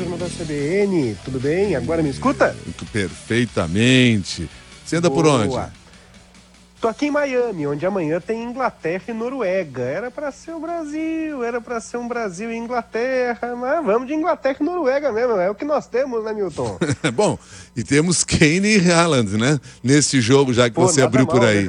turma da CBN, tudo bem? Agora me escuta? Perfeitamente. Você anda por onde? Tô aqui em Miami, onde amanhã tem Inglaterra e Noruega. Era pra ser o Brasil, era pra ser um Brasil e Inglaterra, mas vamos de Inglaterra e Noruega mesmo, é o que nós temos, né, Milton? Bom, e temos Kane e Haaland, né? Nesse jogo, já que você abriu mal, por aí.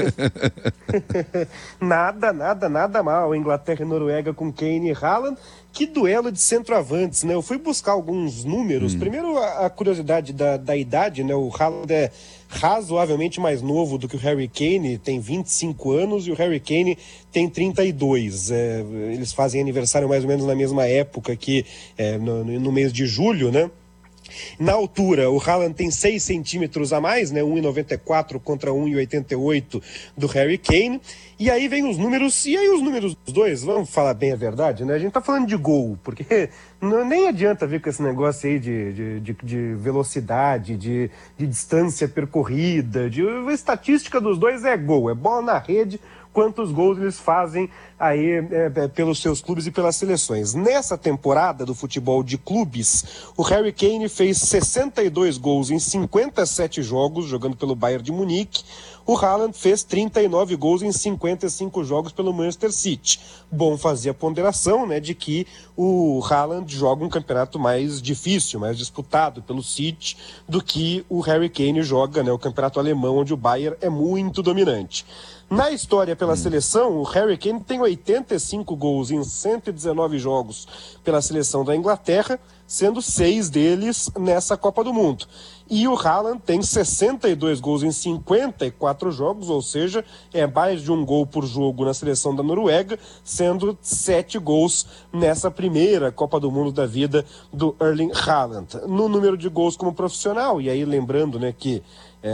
Né? Nada mal. Inglaterra e Noruega com Kane e Haaland. Que duelo de centroavantes, né? Eu fui buscar alguns números. Primeiro, a curiosidade da idade, né? O Haaland é razoavelmente mais novo do que o Harry Kane, tem 25 anos, e o Harry Kane tem 32. Eles fazem aniversário mais ou menos na mesma época, aqui no mês de julho, né? Na altura, o Haaland tem 6 centímetros a mais, né? 1,94 contra 1,88 do Harry Kane. E aí vem os números, dos dois, vamos falar bem a verdade, né? A gente tá falando de gol, porque nem adianta vir com esse negócio aí de velocidade, de distância percorrida, a estatística dos dois é gol, é bola na rede, quantos gols eles fazem aí pelos seus clubes e pelas seleções. Nessa temporada do futebol de clubes, o Harry Kane fez 62 gols em 57 jogos, jogando pelo Bayern de Munique. O Haaland fez 39 gols em 55 jogos pelo Manchester City. Bom fazer a ponderação, né, de que o Haaland joga um campeonato mais difícil, mais disputado pelo City, do que o Harry Kane joga, né, o campeonato alemão, onde o Bayern é muito dominante. Na história pela seleção, o Harry Kane tem 85 gols em 119 jogos pela seleção da Inglaterra, sendo 6 deles nessa Copa do Mundo. E o Haaland tem 62 gols em 54 jogos, ou seja, é mais de um gol por jogo na seleção da Noruega, sendo 7 gols nessa primeira Copa do Mundo da vida do Erling Haaland. No número de gols como profissional, e aí lembrando, né, que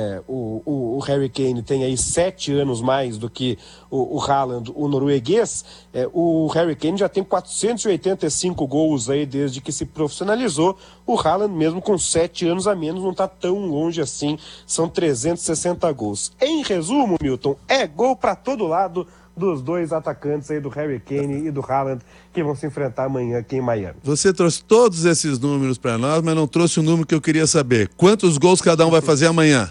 o Harry Kane tem aí 7 anos mais do que o Haaland, o norueguês, o Harry Kane já tem 485 gols aí desde que se profissionalizou. O Haaland, mesmo com 7 anos a menos, não está tão longe assim, são 360 gols. Em resumo, Milton, é gol para todo lado dos dois atacantes aí, do Harry Kane e do Haaland, que vão se enfrentar amanhã aqui em Miami. Você trouxe todos esses números para nós, mas não trouxe o número que eu queria saber. Quantos gols cada um vai fazer amanhã?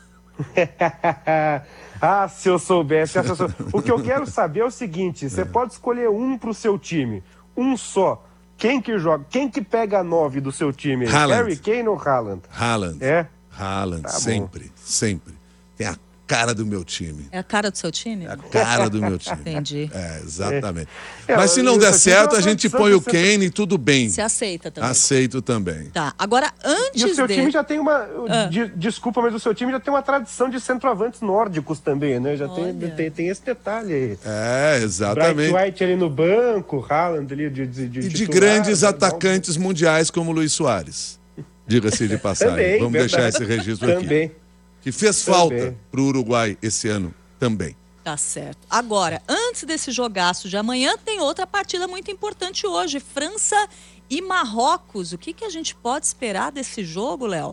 Ah, se eu soubesse. O que eu quero saber é o seguinte, você pode escolher um pro seu time, um só. Quem que joga? Quem que pega a 9 do seu time? Haaland. Harry Kane ou Haaland? Haaland. Haaland, tá sempre. Tem a cara do meu time. É a cara do seu time? É a cara do meu time. Entendi. Exatamente. Mas se não der certo, a gente põe o Kane e tudo bem. Você aceita também? Aceito também. Tá, agora antes E o seu time já tem uma... Desculpa, mas o seu time já tem uma tradição de centroavantes nórdicos também, né? Já tem esse detalhe aí. Exatamente. Bright White ali no banco, Haaland ali de E de titular, grandes atacantes mundiais como Luiz Soares. Diga-se de passagem. Também, vamos verdade. deixar esse registro Também. aqui. Que fez falta para o Uruguai esse ano também. Tá certo. Agora, antes desse jogaço de amanhã, tem outra partida muito importante hoje. França e Marrocos. O que a gente pode esperar desse jogo, Léo?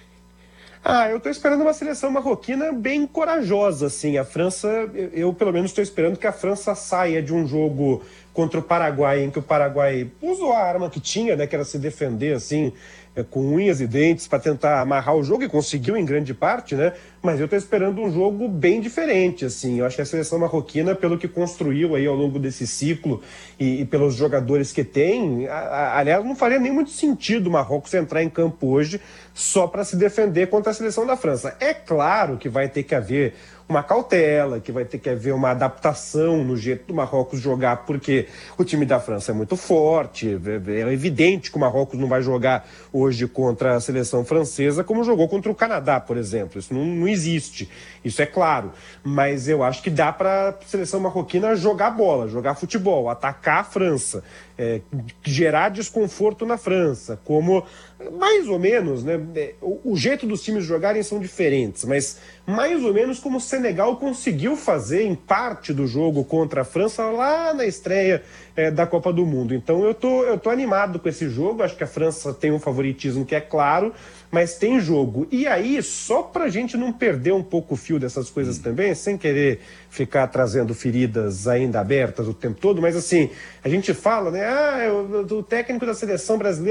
Eu tô esperando uma seleção marroquina bem corajosa, assim. A França, eu pelo menos estou esperando que a França saia de um jogo contra o Paraguai, em que o Paraguai usou a arma que tinha, né, que era se defender, assim, com unhas e dentes para tentar amarrar o jogo, e conseguiu em grande parte, né? Mas eu tô esperando um jogo bem diferente, assim. Eu acho que a seleção marroquina, pelo que construiu aí ao longo desse ciclo e pelos jogadores que tem, aliás, não faria nem muito sentido o Marrocos entrar em campo hoje só para se defender contra a seleção da França. É claro que vai ter que haver uma cautela, que vai ter que haver uma adaptação no jeito do Marrocos jogar, porque o time da França é muito forte, é evidente que o Marrocos não vai jogar hoje contra a seleção francesa como jogou contra o Canadá, por exemplo. Isso não existe, isso é claro, mas eu acho que dá para a seleção marroquina jogar bola, jogar futebol, atacar a França, gerar desconforto na França, como mais ou menos, né? O jeito dos times jogarem são diferentes, mas mais ou menos como o Senegal conseguiu fazer em parte do jogo contra a França lá na estreia da Copa do Mundo. Então eu tô animado com esse jogo, acho que a França tem um favoritismo que é claro, mas tem jogo. E aí, só pra gente não perder um pouco o fio dessas coisas também, sem querer ficar trazendo feridas ainda abertas o tempo todo, mas assim, a gente fala, né, o técnico da seleção brasileira